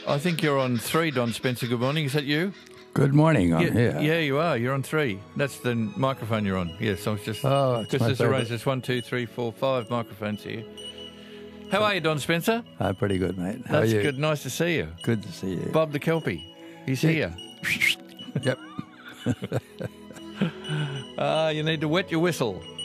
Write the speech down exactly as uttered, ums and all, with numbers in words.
I think you're on three, Don Spencer. Good morning. Is that you? Good morning. I'm yeah, here. Yeah, you are. You're on three. That's the microphone you're on. Yes, I was just... Oh, it's Because my there's favourite. arranged. There's one, two, three, four, five microphones here. How are you, Don Spencer? I'm pretty good, mate. How That's are you? good. Nice to see you. Good to see you. Bob the Kelpie. He's here. Yep. Ah, you need to wet your whistle.